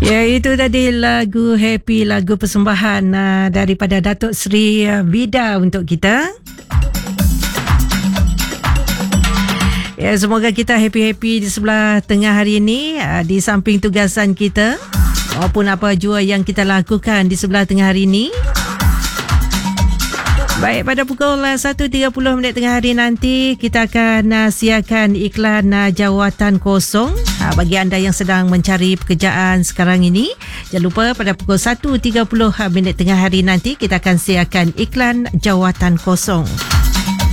Ya, itu tadi lagu Happy, lagu persembahan daripada Datuk Seri Vida untuk kita. Ya, semoga kita happy-happy di sebelah tengah hari ini, di samping tugasan kita maupun apa jua yang kita lakukan di sebelah tengah hari ini. Baik, pada pukul 1.30 tengah hari nanti kita akan siarkan iklan jawatan kosong bagi anda yang sedang mencari pekerjaan sekarang ini. Jangan lupa pada pukul 1.30 tengah hari nanti kita akan siarkan iklan jawatan kosong.